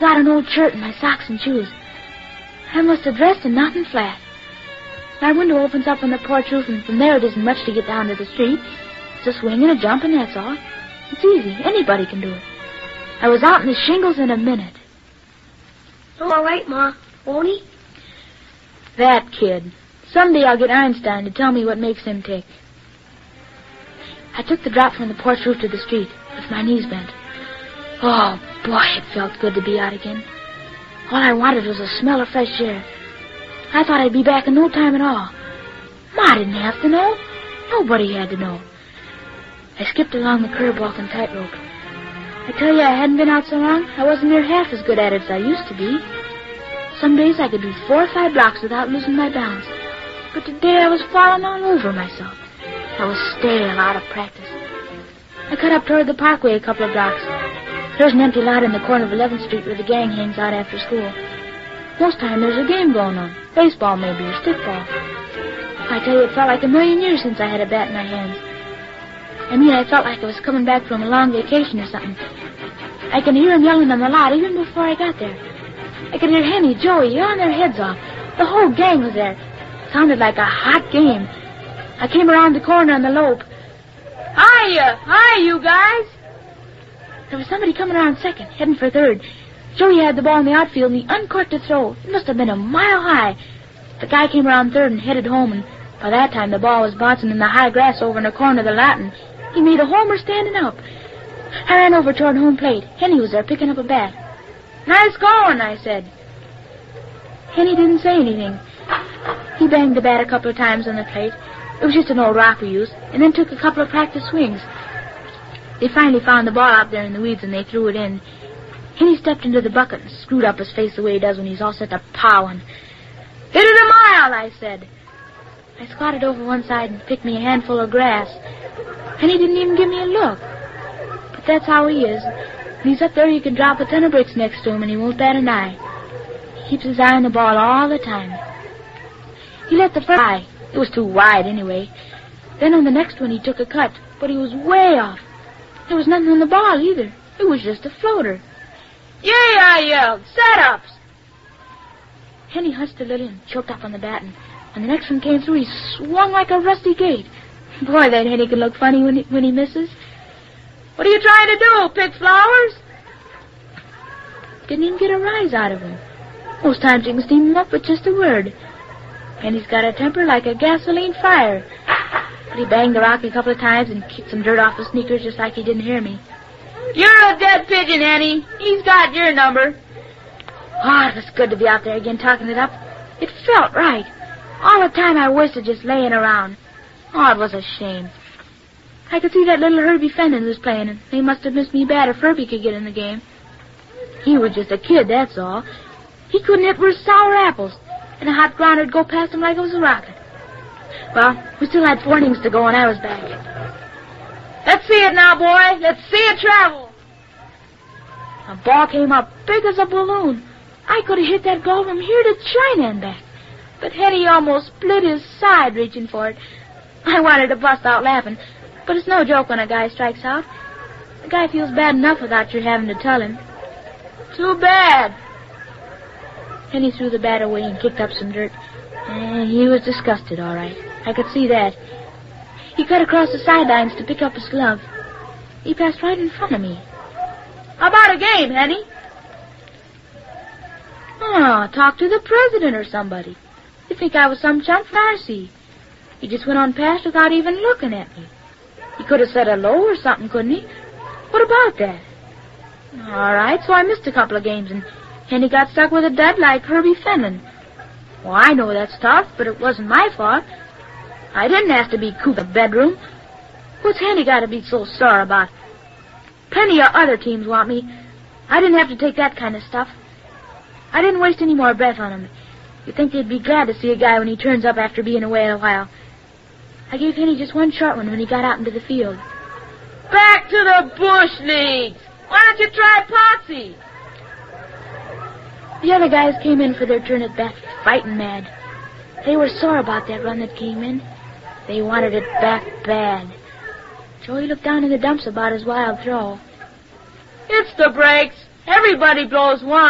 Got an old shirt and my socks and shoes. I must have dressed in nothing flat. My window opens up on the porch roof, and from there it isn't much to get down to the street. It's a swing and a jump, and that's all. It's easy. Anybody can do it. I was out in the shingles in a minute. All right, Ma. Won't he? That kid. Someday I'll get Einstein to tell me what makes him tick. I took the drop from the porch roof to the street, with my knees bent. Oh, boy, it felt good to be out again. All I wanted was a smell of fresh air. I thought I'd be back in no time at all. Ma didn't have to know. Nobody had to know. I skipped along the curb walking tightrope. I tell you, I hadn't been out so long, I wasn't near half as good at it as I used to be. Some days I could do 4 or 5 blocks without losing my balance. But today I was falling all over myself. I was stale, out of practice. I cut up toward the parkway a couple of blocks. There's an empty lot in the corner of 11th Street where the gang hangs out after school. Most time there's a game going on. Baseball, maybe, or stickball. I tell you, it felt like a million years since I had a bat in my hands. I felt like I was coming back from a long vacation or something. I could hear them yelling on the lot even before I got there. I could hear Henny, Joey, yelling their heads off. The whole gang was there. It sounded like a hot game. I came around the corner on the lope. Hi, you guys. There was somebody coming around second, heading for third. Joey had the ball in the outfield, and he uncorked a throw. It must have been a mile high. The guy came around third and headed home, and by that time the ball was bouncing in the high grass over in the corner of the lot, and he made a homer standing up. I ran over toward home plate. Henny was there picking up a bat. Nice going, I said. Henny didn't say anything. He banged the bat a couple of times on the plate. It was just an old rock we used, and then took a couple of practice swings. They finally found the ball out there in the weeds, and they threw it in. Henny stepped into the bucket and screwed up his face the way he does when he's all set to powing. Hit it a mile, I said. I squatted over one side and picked me a handful of grass. Henny didn't even give me a look. But that's how he is. When he's up there, you can drop a ton of bricks next to him, and he won't bat an eye. He keeps his eye on the ball all the time. He let the first eye. It was too wide, anyway. Then on the next one, he took a cut, but he was way off. There was nothing on the ball, either. It was just a floater. Yay, I yelled. Set-ups! Henny hushed a little and choked up on the bat, and when the next one came through, he swung like a rusty gate. Boy, that Henny can look funny when he misses. What are you trying to do, pick flowers? Didn't even get a rise out of him. Most times you can steam him up with just a word. Henny's got a temper like a gasoline fire. But he banged the rock a couple of times and kicked some dirt off his sneakers just like he didn't hear me. You're a dead pigeon, Henny. He's got your number. Oh, it was good to be out there again talking it up. It felt right. All the time I wasted just laying around. Oh, it was a shame. I could see that little Herbie Fenton was playing, and they must have missed me bad if Herbie could get in the game. He was just a kid, that's all. He couldn't hit worth sour apples, and a hot grounder would go past him like it was a rocket. Well, we still had 4 innings to go, and I was back. Let's see it now, boy. Let's see it travel. A ball came up big as a balloon. I could have hit that ball from here to China and back. But Henny almost split his side reaching for it. I wanted to bust out laughing, but it's no joke when a guy strikes out. The guy feels bad enough without your having to tell him. Too bad. Henny threw the bat away and kicked up some dirt. He was disgusted, all right. I could see that. He cut across the sidelines to pick up his glove. He passed right in front of me. How about a game, Henny? Oh, talk to the president or somebody. You'd think I was some chump from Marcy. He just went on past without even looking at me. He could have said hello or something, couldn't he? What about that? All right, so I missed a couple of games, and Henny got stuck with a dud like Herbie Fenton. Well, I know that's tough, but it wasn't my fault. I didn't have to be cooped in the bedroom. What's Henny got to be so sore about? Plenty of other teams want me. I didn't have to take that kind of stuff. I didn't waste any more breath on him. You'd think they'd be glad to see a guy when he turns up after being away a while. I gave Henny just one short one when he got out into the field. Back to the bush leagues! Why don't you try Potsy? The other guys came in for their turn at bat, fighting mad. They were sore about that run that came in. They wanted it back bad. Joey looked down in the dumps about his wild throw. It's the breaks. Everybody blows one.